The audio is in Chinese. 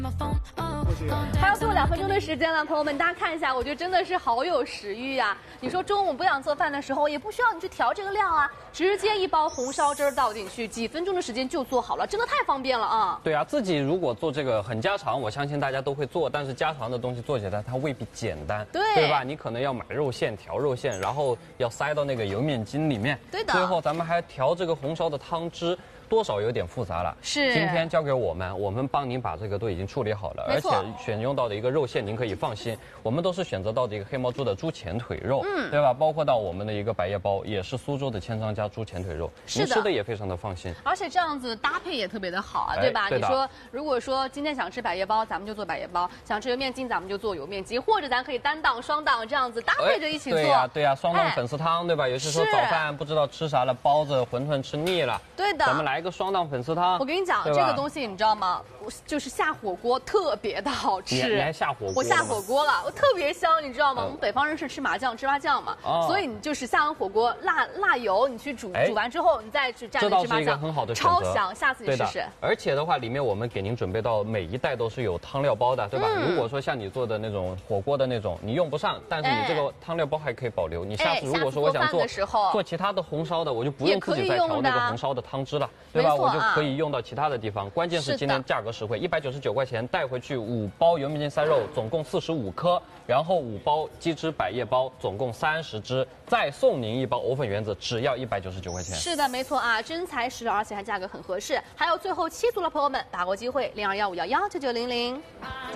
还有最后2分钟的时间了，朋友们，大家看一下，我觉得真的是好有食欲呀！你说中午不想做饭的时候，也不需要你去调这个料啊，直接一包红烧汁儿倒进去，几分钟的时间就做好了，真的太方便了啊！ 对啊，自己如果做这个很家常，我相信大家都会做，但是家常的东西做起来它未必简单，对吧？你可能要买肉馅、调肉馅，然后要塞到那个油面筋里面， 对的。 最后咱们还调这个红烧的汤汁。多少有点复杂了， 是。 今天交给我们帮您把这个都已经处理好了，而且选用到的一个肉馅，您可以放心，我们都是选择到的一个黑猫猪的猪前腿肉，对吧？包括到我们的一个百叶包，也是苏州的千张家猪前腿肉，您吃的也非常的放心。 而且这样子搭配也特别的好啊，对吧？你说如果说今天想吃百叶包，咱们就做百叶包；想吃油面筋，咱们就做油面筋，或者咱可以单档、双档这样子搭配着一起做。 对呀，双档粉丝汤，对吧？有些时候早饭不知道吃啥了，包子、馄饨吃腻了， 对的， 咱们来一个双档粉丝汤。 我跟你讲，这个东西你知道吗？就是下火锅特别的好吃。 你还下火锅？ 我下火锅了，我特别香，你知道吗？我们北方人是吃麻酱、芝麻酱嘛，所以你就是下完火锅，辣油你去煮完之后，你再去蘸那芝麻酱， 这倒是一个很好的选择， 超香，下次你试试。 而且的话，里面我们给您准备到每一袋都是有汤料包的，对吧？如果说像你做的那种火锅的那种，你用不上，但是你这个汤料包还可以保留。你下次如果说我想做其他的红烧的，我就不用自己再调那个红烧的汤汁了，对吧？我就可以用到其他的地方。关键是今天价格实惠，199块钱带回去5包油面筋塞肉，总共45颗，然后5包鸡汁百叶包，总共30只，再送您1包藕粉圆子，只要199块钱。 是的，没错啊，真材实料，而且还价格很合适。还有最后7组的朋友们，把握机会，0215119900。